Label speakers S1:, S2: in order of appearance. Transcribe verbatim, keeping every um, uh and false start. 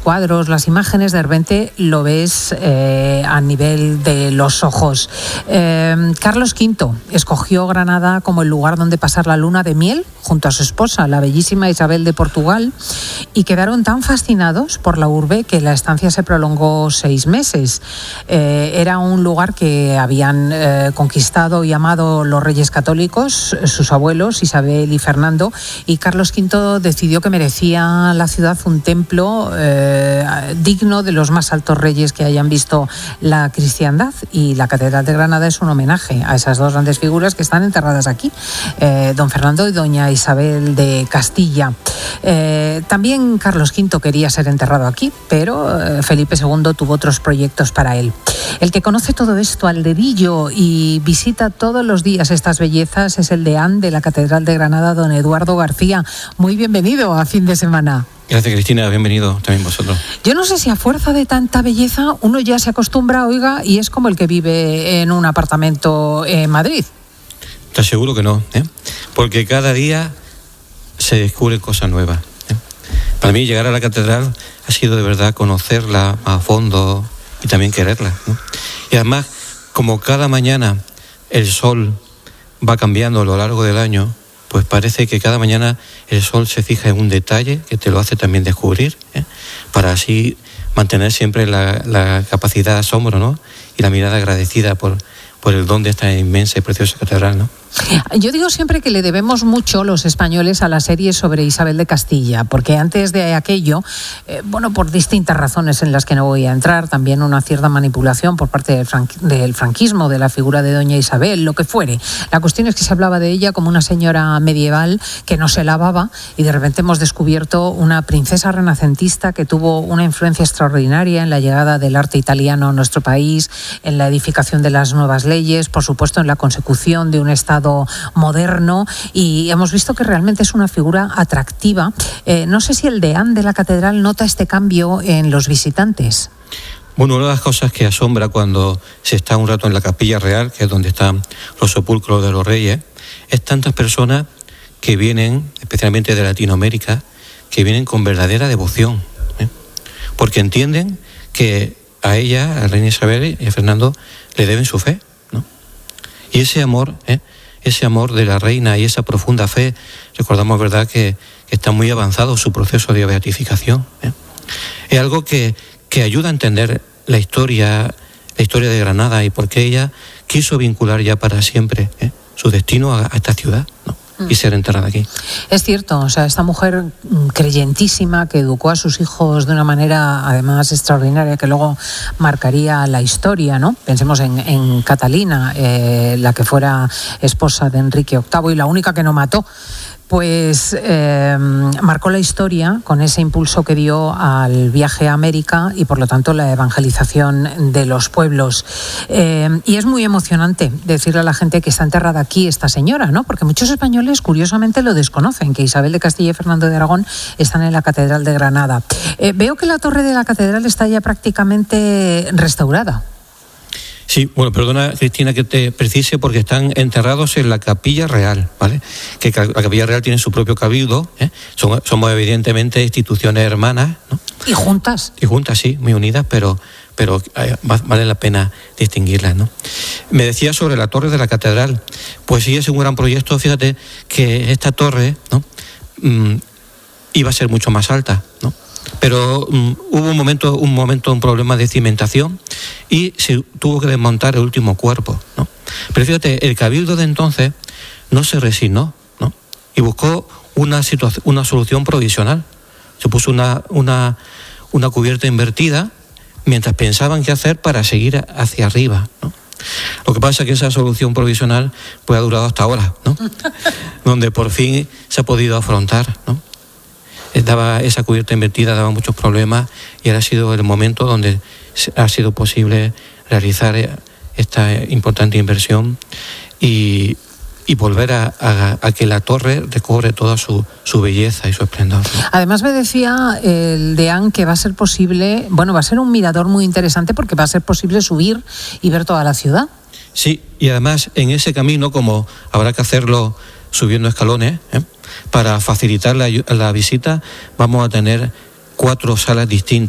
S1: cuadros, las imágenes, de repente lo ves eh, a nivel de los ojos. Eh, Carlos quinto escogió Granada como el lugar donde pasar la luna de miel junto a su esposa, la bellísima Isabel de Portugal, y quedaron tan fascinados por la urbe que la estancia se prolongó seis meses. Eh, era un lugar que habían eh, conquistado y amado los reyes católicos, sus abuelos Isabel y Fernando, y Carlos quinto decidió que merecía la ciudad un templo eh, digno de los más altos reyes que hayan visto la cristiandad, y la Catedral de Granada es un homenaje a esas dos grandes figuras que están enterradas aquí, eh, don Fernando y doña Isabel de Castilla. Eh, también Carlos quinto quería ser enterrado aquí, pero eh, Felipe segundo tuvo otros proyectos para él. El que conoce todo esto al dedillo y visita todos los días estas bellezas es el deán de la Catedral de Granada, don Eduardo García. Muy bienvenido a Fin de Semana.
S2: Gracias, Cristina, bienvenido también vosotros.
S1: Yo no sé si a fuerza de tanta belleza uno ya se acostumbra, oiga, y es como el que vive en un apartamento en Madrid.
S2: Te aseguro que no, ¿eh? Porque cada día se descubren cosas nuevas, ¿eh? Para mí llegar a la catedral ha sido de verdad conocerla a fondo y también quererla, ¿no? Y además, como cada mañana el sol va cambiando a lo largo del año, pues parece que cada mañana el sol se fija en un detalle que te lo hace también descubrir, ¿eh? Para así mantener siempre la, la capacidad de asombro, ¿no? Y la mirada agradecida por, por el don de esta inmensa y preciosa catedral, ¿no?
S1: Yo digo siempre que le debemos mucho los españoles a la serie sobre Isabel de Castilla, porque antes de aquello, eh, bueno, por distintas razones en las que no voy a entrar, también una cierta manipulación por parte del, franqu del franquismo, de la figura de doña Isabel, lo que fuere. La cuestión es que se hablaba de ella como una señora medieval que no se lavaba, y de repente hemos descubierto una princesa renacentista que tuvo una influencia extraordinaria en la llegada del arte italiano a nuestro país, en la edificación de las nuevas leyes, por supuesto en la consecución de un Estado moderno, y hemos visto que realmente es una figura atractiva. Eh, no sé si el deán de la catedral nota este cambio en los visitantes.
S2: Bueno, una de las cosas que asombra cuando se está un rato en la Capilla Real, que es donde están los sepulcros de los reyes, es tantas personas que vienen, especialmente de Latinoamérica, que vienen con verdadera devoción, ¿eh? Porque entienden que a ella, a la reina Isabel y a Fernando, le deben su fe, ¿no? Y ese amor, ¿eh? ese amor de la reina y esa profunda fe, recordamos, verdad, que, que está muy avanzado su proceso de beatificación, ¿eh? Es algo que, que ayuda a entender la historia, la historia de Granada y por qué ella quiso vincular ya para siempre, ¿eh? su destino a, a esta ciudad, ¿no? Y ser enterrada aquí.
S1: Es cierto, o sea, esta mujer creyentísima que educó a sus hijos de una manera además extraordinaria que luego marcaría la historia, ¿no? Pensemos en, en Catalina, eh, la que fuera esposa de Enrique octavo y la única que no mató. Pues eh, marcó la historia con ese impulso que dio al viaje a América y por lo tanto la evangelización de los pueblos. Eh, y es muy emocionante decirle a la gente que está enterrada aquí esta señora, ¿no? Porque muchos españoles curiosamente lo desconocen, que Isabel de Castilla y Fernando de Aragón están en la Catedral de Granada. Eh, veo que la torre de la catedral está ya prácticamente restaurada.
S2: Sí, bueno, perdona, Cristina, que te precise, porque están enterrados en la Capilla Real, ¿vale? Que la Capilla Real tiene su propio cabildo, ¿eh? Somos, somos evidentemente instituciones hermanas, ¿no?
S1: Y juntas.
S2: Y juntas, sí, muy unidas, pero, pero eh, vale la pena distinguirlas, ¿no? Me decía sobre la torre de la catedral. Pues sí, es un gran proyecto. Fíjate que esta torre, ¿no? Mm, iba a ser mucho más alta, ¿no? Pero um, hubo un momento, un momento, un problema de cimentación y se tuvo que desmontar el último cuerpo, ¿no? Pero fíjate, el cabildo de entonces no se resignó, ¿no? Y buscó una situación, una solución provisional. Se puso una, una, una cubierta invertida mientras pensaban qué hacer para seguir hacia arriba, ¿no? Lo que pasa es que esa solución provisional pues ha durado hasta ahora, ¿no? Donde por fin se ha podido afrontar, ¿no? Daba esa cubierta invertida, daba muchos problemas y ahora ha sido el momento donde ha sido posible realizar esta importante inversión y, y volver a, a, a que la torre recobre toda su, su belleza y su esplendor.
S1: Además me decía el deán que va a ser posible, bueno, va a ser un mirador muy interesante porque va a ser posible subir y ver toda la ciudad.
S2: Sí, y además en ese camino, como habrá que hacerlo subiendo escalones, ¿eh? Para facilitar la, la visita, vamos a tener cuatro salas distintas.